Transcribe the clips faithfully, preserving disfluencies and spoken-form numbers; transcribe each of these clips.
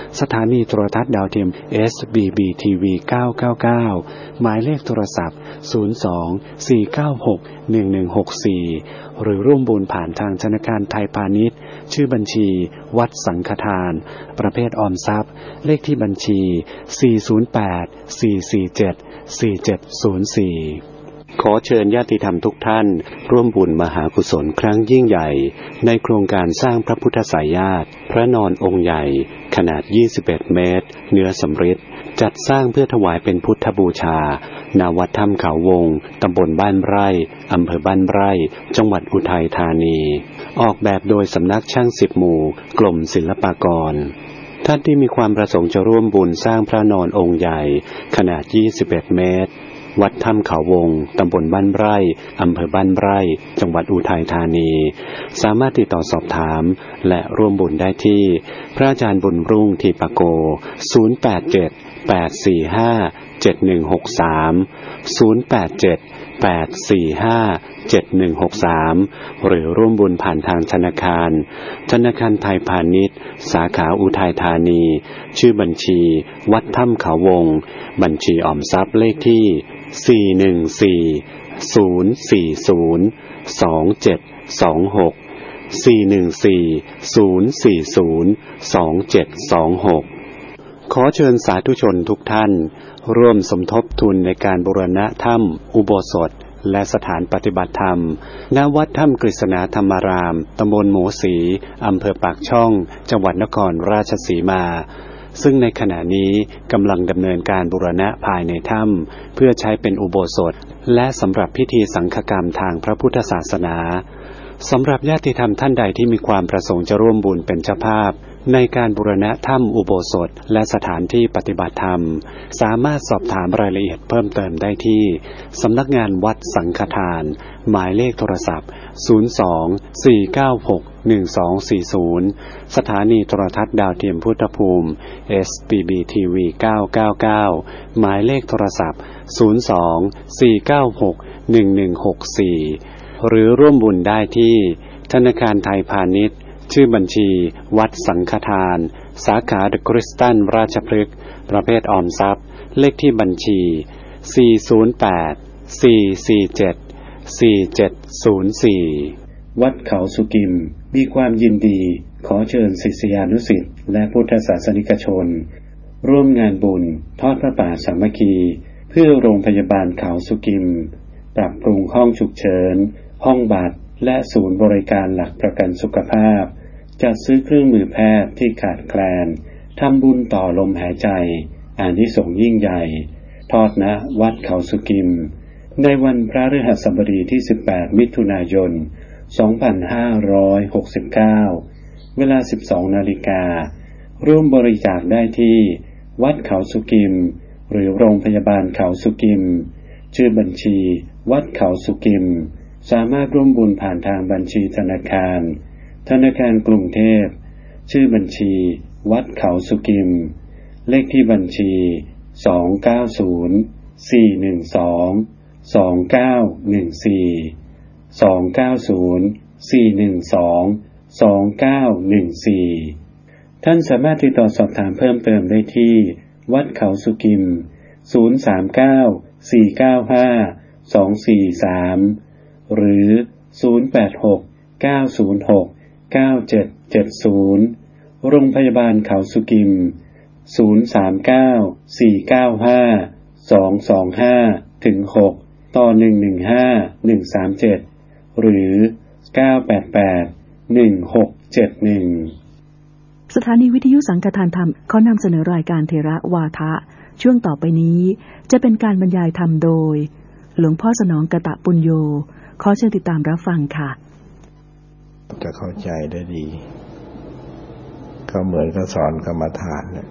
สถานีโทรทัศน์ดาวเทียม เอส บี บี ที วี เก้า เก้า เก้า หมายเลขโทรศัพท์ ศูนย์ สอง สี่ เก้า หก หนึ่ง หนึ่ง หก สี่ หรือร่วมบุญผ่านทางธนาคารไทยพาณิชย์ชื่อบัญชีวัดสังฆทานประเภทออมทรัพย์เลขที่บัญชี สี่ ศูนย์ แปด สี่ สี่ เจ็ด สี่ เจ็ด ศูนย์ สี่ขอเชิญญาติธรรมทุกท่านร่วมบุญมหากุศลครั้งยิ่งใหญ่ในโครงการสร้างพระพุทธสายญาติพระนอนองค์ใหญ่ขนาดยี่สิบเอ็ดเมตรเนื้อสำริดจัดสร้างเพื่อถวายเป็นพุทธบูชาณวัดถ้ำเขาวงตำบลบ้านไร่อำเภอบ้านไร่จังหวัดอุทัยธานีออกแบบโดยสำนักช่างสิบหมู่กรมศิลปากรท่านที่มีความประสงค์จะร่วมบุญสร้างพระนอนองค์ใหญ่ขนาดยี่สิบเอ็ดเมตรวัดถ้ำเขาวงตำบลบ้านไร่อำเภอบ้านไร่จังหวัดอุทัยธานีสามารถติดต่อสอบถามและร่วมบุญได้ที่พระอาจารย์บุญรุ่งทีปโกศูนย์ แปด เจ็ด แปด สี่ ห้า เจ็ด หนึ่ง หก สาม ศูนย์ แปด เจ็ด แปด สี่ ห้า เจ็ด หนึ่ง หก สามหรือร่วมบุญผ่านทางธนาคารธนาคารไทยพาณิชย์สาขาอุทัยธานีชื่อบัญชีวัดถ้ำเขาวงบัญชีออมทรัพย์เลขที่สี่ หนึ่ง สี่ ศูนย์ สี่ ศูนย์ สอง เจ็ด สอง หก สี่ หนึ่ง สี่ ศูนย์ สี่ ศูนย์ สอง เจ็ด สอง หกขอเชิญสาธุชนทุกท่านร่วมสมทบทุนในการบูรณะถ้ำอุโบสถและสถานปฏิบัติธรรมณวัดถ้ำกฤษณาธรรมารามตำบลหมูศรีอำเภอปากช่องจังหวัดนครราชสีมาซึ่งในขณะนี้กำลังดำเนินการบูรณะภายในถ้ำเพื่อใช้เป็นอุโบสถและสำหรับพิธีสังฆกรรมทางพระพุทธศาสนาสำหรับญาติธรรมท่านใดที่มีความประสงค์จะร่วมบุญเป็นเจ้าภาพในการบูรณะถ้ำอุโบสถและสถานที่ปฏิบัติธรรมสามารถสอบถามรายละเอียดเพิ่มเติมได้ที่สำนักงานวัดสังฆทานหมายเลขโทรศัพท์ศูนย์ สอง สี่ เก้า หก หนึ่ง สอง สี่ ศูนย์สถานีโทรทัศน์ดาวเทียมพุทธภูมิ เอส บี บี ที วี เก้า เก้า เก้าหมายเลขโทรศัพท์ศูนย์ สอง สี่ เก้า หก หนึ่ง หนึ่ง หก สี่หรือร่วมบุญได้ที่ธนาคารไทยพาณิชย์ชื่อบัญชีวัดสังฆทานสาขาเดอะคริสตันราชพฤกษ์ประเภทออมทรัพย์เลขที่บัญชีสี่ ศูนย์ แปด สี่ สี่ เจ็ด สี่ เจ็ด ศูนย์ สี่วัดเขาสุกิมมีความยินดีขอเชิญศิษยานุศิษย์และพุทธศาสนิกชนร่วมงานบุญทอดพระป่าสามัคคีเพื่อโรงพยาบาลเขาสุกิมปรับปรุงห้องฉุกเฉินห้องบัตรและศูนย์บริการหลักประกันสุขภาพจัดซื้อเครื่องมือแพทย์ที่ขาดแคลนทำบุญต่อลมหายใจอานิสงส์ยิ่งใหญ่ทอดณวัดเขาสุกิมในวันพฤหัสบดีที่สิบแปดมิถุนายนสองพันห้าร้อยหกสิบเก้าเวลา สิบสองนาฬิการ่วมบริจาคได้ที่วัดเขาสุกิมหรือโรงพยาบาลเขาสุกิมชื่อบัญชีวัดเขาสุกิมสามารถร่วมบุญผ่านทางบัญชีธนาคารธนาคารกรุงเทพชื่อบัญชีวัดเขาสุกิมเลขที่บัญชีสอง เก้า ศูนย์ สี่ หนึ่ง สอง สอง เก้า หนึ่ง สี่ สอง เก้า ศูนย์ สี่ หนึ่ง สอง สอง เก้า หนึ่ง สี่ท่านสามารถติดต่อสอบถามเพิ่มเติมได้ที่วัดเขาสุกิมศูนย์ สาม เก้า สี่ เก้า ห้า สอง สี่ สามหรือศูนย์ แปด หก เก้า ศูนย์ หก เก้า เจ็ด เจ็ด ศูนย์โรงพยาบาลเขาสุกิมศูนย์ สาม เก้า สี่ เก้า ห้า สอง สอง ห้า ถึง หกต่อหนึ่ง หนึ่ง ห้า หนึ่ง สาม เจ็ดหรือเก้า แปด แปด หนึ่ง หก เจ็ด หนึ่งสถานีวิทยุสังฆทานธรรมขอนำเสนอรายการเทระวาทะช่วงต่อไปนี้จะเป็นการบรรยายธรรมโดยหลวงพ่อสนองกตปุญโญขอเชิญติดตามรับฟังค่ะจะเข้าใจได้ดีก็เหมือนกับสอนกรรมฐานเนี่ย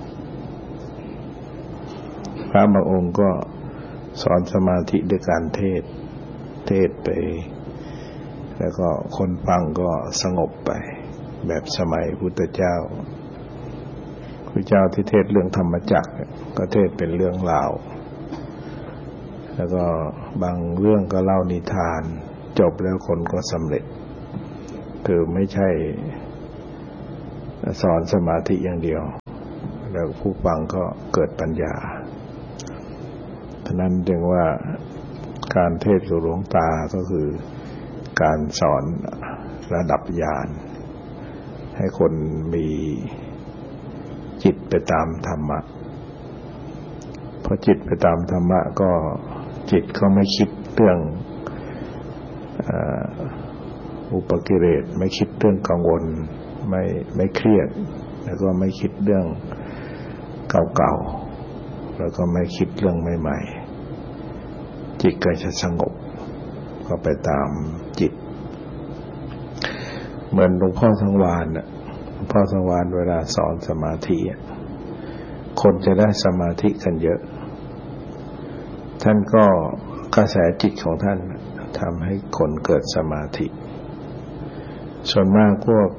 พระบางองค์ก็สอนสมาธิด้วยการเทศเทศไปแล้วก็คนฟังก็สงบไปแบบสมัยพุทธเจ้าพุทธเจ้าที่เทศเรื่องธรรมจักรก็เทศเป็นเรื่องราวแล้วก็บางเรื่องก็เล่านิทานจบแล้วคนก็สำเร็จคือไม่ใช่สอนสมาธิอย่างเดียวแล้วผู้ฟังก็เกิดปัญญาฉะนั้นจึงว่าการเทศน์ของหลวงตาก็คือการสอนระดับญาณให้คนมีจิตไปตามธรรมะพอจิตไปตามธรรมะก็จิตก็ไม่คิดเรื่องอุปกิเลสไม่คิดเรื่องกังวลไม่ไม่เครียดแล้วก็ไม่คิดเรื่องเก่าๆแล้วก็ไม่คิดเรื่องใหม่ๆจิตก็จะสงบก็ไปตามจิตเหมือนหลวงพ่อสังวาลน่ะหลวงพ่อสังวาลเวลาสอนสมาธิคนจะได้สมาธิกันเยอะท่านก็กระแสจิตของท่านทำให้คนเกิดสมาธิส่วนมากพวก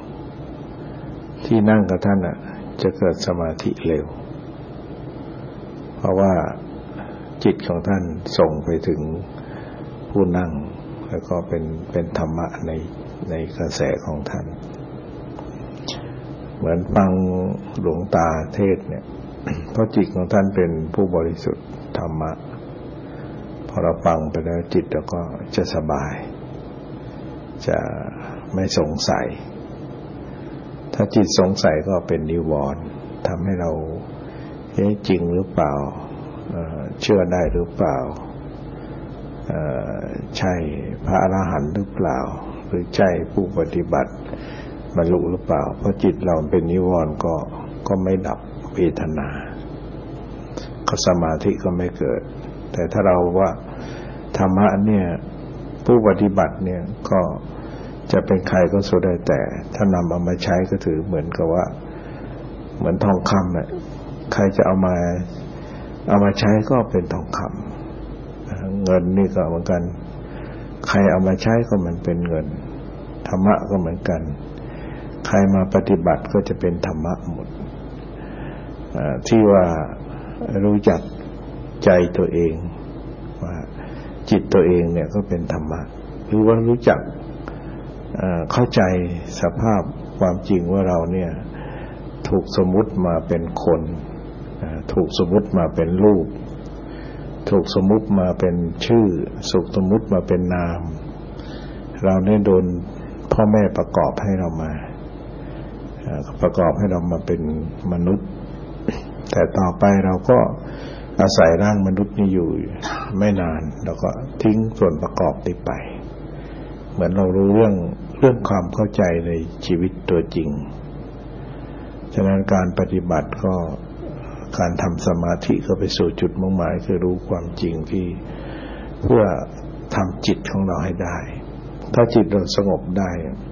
ที่นั่งกับท่านอ่ะจะเกิดสมาธิเร็วเพราะว่าจิตของท่านส่งไปถึงผู้นั่งแล้วก็เป็นเป็นธรรมะในในกระแสของท่านเหมือนฟังหลวงตาเทศเนี่ยเพราะจิตของท่านเป็นผู้บริสุทธิ์ธรรมะพอเราฟังไปแล้วจิตเราก็จะสบายจะไม่สงสัยถ้าจิตสงสัยก็เป็นนิวรณ์ทำให้เราเอ๊ะจริงหรือเปล่าเอ่อเชื่อได้หรือเปล่าเอ่อใช่พระอรหันต์หรือเปล่าหรือใช่ผู้ปฏิบัติบรรลุหรือเปล่าเพราะจิตเราเป็นนิวรณ์ก็ก็ไม่ดับเวทนาก็สมาธิก็ไม่เกิดแต่ถ้าเราว่าธรรมะเนี่ยผู้ปฏิบัติเนี่ยก็จะเป็นใครก็สู้ได้แต่ถ้านำเอามาใช้ก็ถือเหมือนกับว่าเหมือนทองคำเนี่ยใครจะเอามาเอามาใช้ก็เป็นทองคำเงินนี่ก็เหมือนกันใครเอามาใช้ก็มันเป็นเงินธรรมะก็เหมือนกันใครมาปฏิบัติก็จะเป็นธรรมะหมดที่ว่ารู้จักใจตัวเองว่าจิตตัวเองเนี่ยก็เป็นธรรมะหรือว่ารู้จักเข้าใจสภาพความจริงว่าเราเนี่ยถูกสมมุติมาเป็นคนถูกสมมุติมาเป็นรูปถูกสมมุติมาเป็นชื่อถูกสมมุติมาเป็นนามเราเนี่ยโดนพ่อแม่ประกอบให้เรามาประกอบให้เรามาเป็นมนุษย์แต่ต่อไปเราก็อาศัยร่างมนุษย์นี้อยู่ไม่นานเราก็ทิ้งส่วนประกอบนี้ไปเหมือนเรารู้เรื่องเรื่องความเข้าใจในชีวิตตัวจริงฉะนั้นการปฏิบัติก็การทำสมาธิก็ไปสู่จุดมุ่งหมายคือรู้ความจริงที่เพื่อทำจิตของเราให้ได้ถ้าจิตเราสงบได้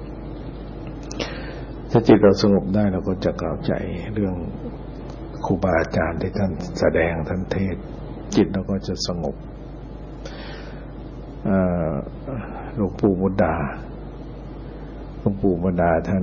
ถ้าจิตเราสงบได้เราก็จะเข้าใจเรื่องครูบาอาจารย์ที่ท่านแสดงท่านเทศจิตเราก็จะสงบหลวงปู่บุดาหลวงปู่บุดาท่าน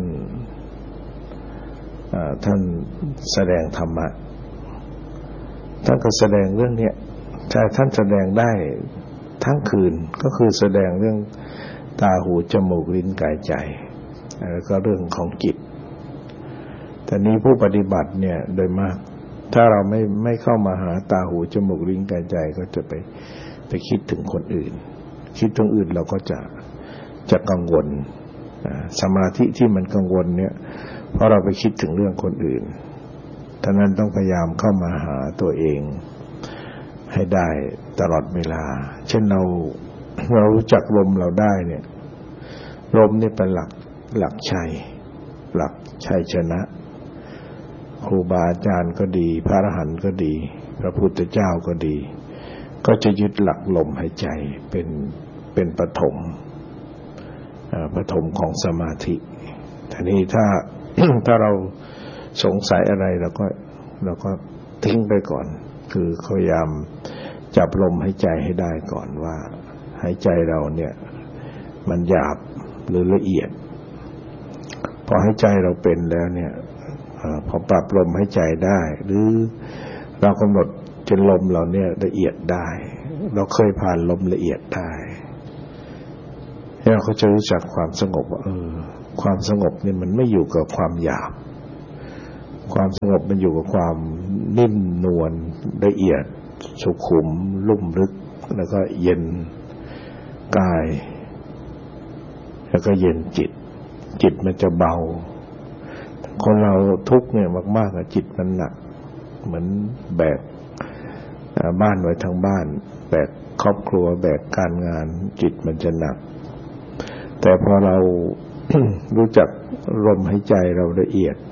ท่านแสดงธรรมะท่านก็แสดงเรื่องนี้ใช่ท่านแสดงได้ทั้งคืนก็คือแสดงเรื่องตาหูจมูกลิ้นกายใจแล้วก็เรื่องของจิตแต่นี้ผู้ปฏิบัติเนี่ยโดยมากถ้าเราไม่ไม่เข้ามาหาตาหูจมูกลิ้นกายใจก็จะไปไปคิดถึงคนอื่นคิดถึงอื่นเราก็จะจะกังวลสมาธิที่มันกังวลเนี่ยเพราะเราไปคิดถึงเรื่องคนอื่นฉะนั้นต้องพยายามเข้ามาหาตัวเองให้ได้ตลอดเวลาเช่นเราเรารู้จักลมเราได้เนี่ยลมนี่เป็นหลักหลักชัยหลักชัยชนะครูบาอาจารย์ก็ดีพระอรหันต์ก็ดีพระพุทธเจ้าก็ดีก็จะยึดหลักลมหายใจเป็นเป็นปฐมปฐมของสมาธิทีนี้ถ้า ถ้าเราสงสัยอะไรเราก็เราก็ทิ้งไปก่อนคือพยายามจับลมหายใจให้ได้ก่อนว่าหายใจเราเนี่ยมันหยาบหรือละเอียดพอหายใจเราเป็นแล้วเนี่ยพอปรับลมหายใจได้หรือเรากำหนดจนลมเราเนี่ยละเอียดได้เราเคยผ่านลมละเอียดได้เราก็จะรู้จักความสงบว่าเออความสงบนี่มันไม่อยู่กับความหยาบความสงบมันอยู่กับความนิ่มนวลละเอียดสุขุมลุ่มลึกแล้วก็เย็นกายแล้วก็เย็นจิตจิตมันจะเบาคนเราทุกข์เนี่ยมากๆจิตมันหนักเหมือนแบกบ้านไว้ทั้งบ้านแบกครอบครัวแบกการงานจิตมันจะหนักแต่พอเรา รู้จักลมหายใจเราละเอียด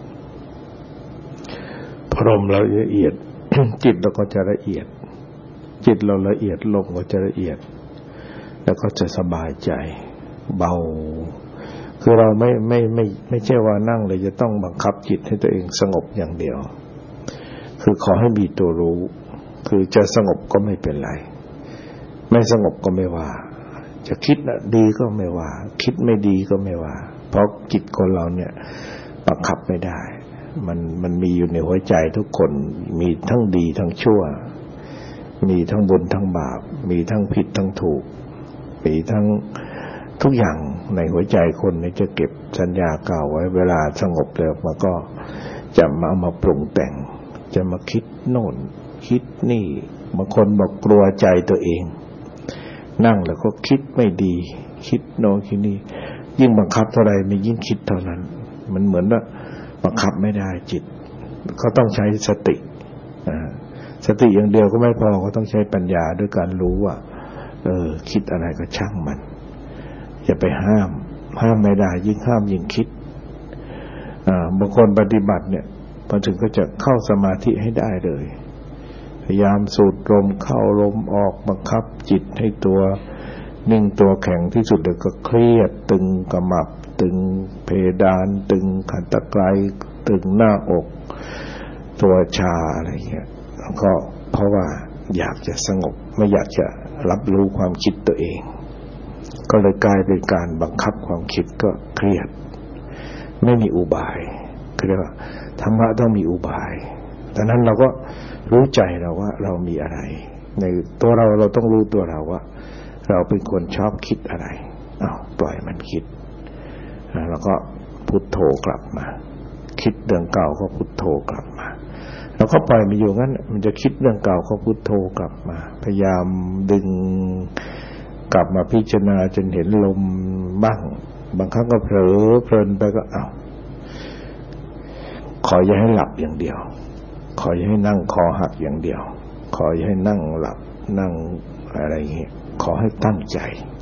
พอลมเราละเอียด จิตเราก็จะละเอียดจิตเราละเอียดลมก็จะละเอียดแล้วก็จะสบายใจเบาคือเราไม่ไม่ไม่ไม่ใช่ว่านั่งเลยจะต้องบังคับจิตให้ตัวเองสงบอย่างเดียวคือขอให้มีตัวรู้คือจะสงบก็ไม่เป็นไรไม่สงบก็ไม่ว่าจะคิดดีก็ไม่ว่าคิดไม่ดีก็ไม่ว่าเพราะจิตคนเราเนี่ยบังคับไม่ได้มันมันมีอยู่ในหัวใจทุกคนมีทั้งดีทั้งชั่วมีทั้งบุญทั้งบาปมีทั้งผิดทั้งถูกมีทั้งทุกอย่างในหัวใจคนนี่จะเก็บสัญญาเก่าไว้เวลาสงบแล้วมันก็จะมาเอามาปรุงแต่งจะมาคิดโน่นคิดนี่บางคนบอกกลัวใจตัวเองนั่งแล้วก็คิดไม่ดีคิดโน่นคิดนี่ยิ่งบังคับเท่าไรมันยิ่งคิดเท่านั้นมันเหมือนว่าบังคับไม่ได้จิตก็ต้องใช้สติสติอย่างเดียวก็ไม่พอก็ต้องใช้ปัญญาด้วยการรู้ว่าเออคิดอะไรก็ช่างมันอย่าไปห้ามห้ามไม่ได้ยิ่งห้ามยิ่งคิดอ่าบางคนปฏิบัติเนี่ยพอถึงก็จะเข้าสมาธิให้ได้เลยพยายามสูดลมเข้าลมออกบังคับจิตให้ตัวนิ่งตัวแข็งที่สุดแล้วก็เครียดตึงกระหมับตึงเพดานตึงขันตะไกรตึงหน้าอกตัวชาอะไรเงี้ยแล้วก็เพราะว่าอยากจะสงบไม่อยากจะรับรู้ความคิดตัวเองก็เลยกลายเป็นการบังคับความคิดก็เครียดไม่มีอุบายคือเรียกว่าธรรมะต้องมีอุบายดังนั้นเราก็รู้ใจเราว่าเรามีอะไรในตัวเราเราต้องรู้ตัวเราว่าเราเป็นคนชอบคิดอะไรอ้าวปล่อยมันคิดแล้วก็พุทโธกลับมาคิดเรื่องเก่าก็พุทโธกลับมาแล้วก็ปล่อยมันอยู่งั้นมันจะคิดเรื่องเก่าก็พุทโธกลับมาพยายามดึงกลับมาพิจารณาจนเห็นลมบ้างบางครั้งก็เผลอเพลินไปก็อ้าวขออย่าให้หลับอย่างเดียวขออย่าให้นั่งคอหักอย่างเดียวขออย่าให้นั่งหลับนั่งอะไรอย่างนี้ขอให้ตั้งใจ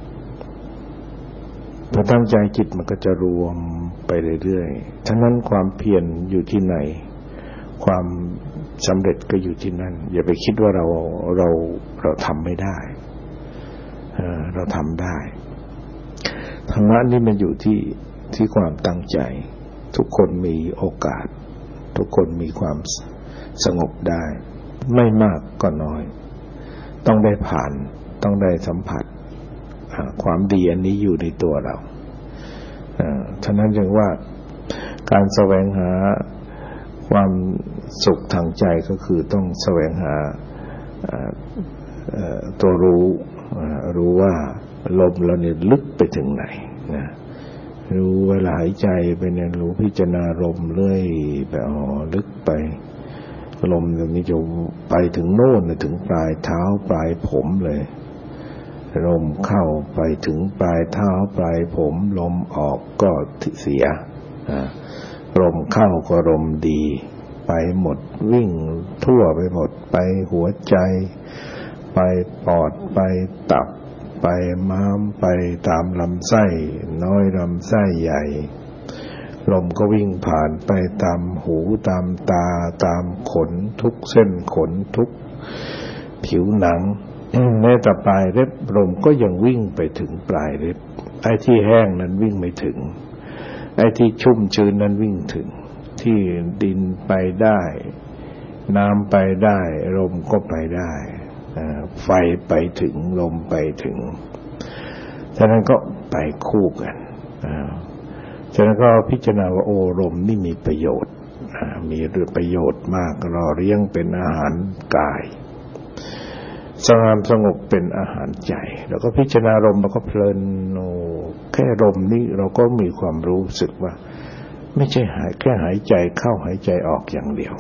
พอตั้งใจจิตมันก็จะรวมไปเรื่อยๆฉะนั้นความเพียรอยู่ที่ไหนความสำเร็จก็อยู่ที่นั่นอย่าไปคิดว่าเราเราเราทำไม่ได้เออเราทำได้ธรรมะนี่มันอยู่ที่ที่ความตั้งใจทุกคนมีโอกาสทุกคนมีความสงบได้ไม่มากก็น้อยต้องได้ผ่านต้องได้สัมผัสความดีอันนี้อยู่ในตัวเราฉะนั้นจึงว่าการแสวงหาความสุขทางใจก็คือต้องแสวงหาตัวรู้รู้ว่าลมเราเนี่ยลึกไปถึงไหนนะรู้เวลาหายใจไปเนี่ยรู้พิจารณาลมเรื่อยไปอ๋อลึกไปลมตรงนี้จะไปถึงโน่นถึงปลายเท้าปลายผมเลยลมเข้าไปถึงปลายเท้าปลายผมลมออกก็เสียลมเข้าก็ลมดีไปหมดวิ่งทั่วไปหมดไปหัวใจไปปอดไปตับไปม้ามไปตามลำไส้น้อยลำไส้ใหญ่ลมก็วิ่งผ่านไปตามหูตามตาตามขนทุกเส้นขนทุกผิวหนังแม้แต่ปลายเล็บลมก็ยังวิ่งไปถึงปลายเล็บไอ้ที่แห้งนั้นวิ่งไม่ถึงไอ้ที่ชุ่มชื้นนั้นวิ่งถึงที่ดินไปได้น้ำไปได้ลมก็ไปได้ไฟไปถึงลมไปถึงฉะนั้นก็ไปคู่กันฉะนั้นก็พิจารณาว่าโอ้ลมนี่มีประโยชน์มีประโยชน์มากรอเลี้ยงเป็นอาหารกายสงบสงบเป็นอาหารใจแล้วก็พิจารณาลมแล้วก็เพลินโอ้แค่ลมนี่เราก็มีความรู้สึกว่าไม่ใช่หายแค่หายใจเข้าหายใจออกอย่างเดียว